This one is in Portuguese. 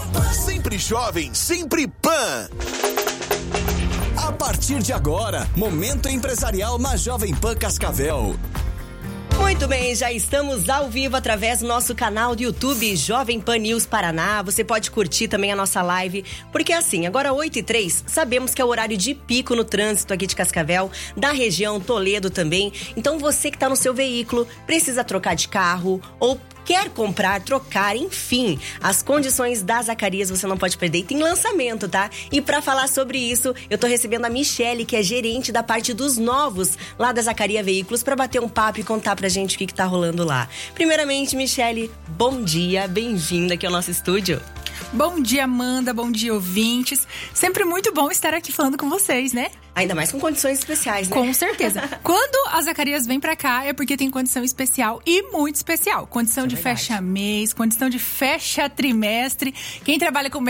Sempre jovem, sempre Pan. A partir de agora, Momento Empresarial na Jovem Pan Cascavel. Muito bem, já estamos ao vivo através do nosso canal do YouTube Jovem Pan News Paraná. Você pode curtir também a nossa live, porque assim, agora 8h03, sabemos que é o horário de pico no trânsito aqui de Cascavel, da região Toledo também. Então você que está no seu veículo, precisa trocar de carro ou quer comprar, trocar, enfim, as condições da Zacarias você não pode perder. E tem lançamento, tá? E pra falar sobre isso, eu tô recebendo a Michele, que é gerente da parte dos novos lá da Zacarias Veículos, pra bater um papo e contar pra gente o que tá rolando lá. Primeiramente, Michele, bom dia, bem-vinda aqui ao nosso estúdio. Bom dia, Amanda, bom dia, ouvintes. Sempre muito bom estar aqui falando com vocês, né? Ainda mais com condições especiais, né? Com certeza. Quando a Zacarias vem pra cá é porque tem condição especial e muito especial. Condição de fecha mês, condição de fecha trimestre. Quem trabalha com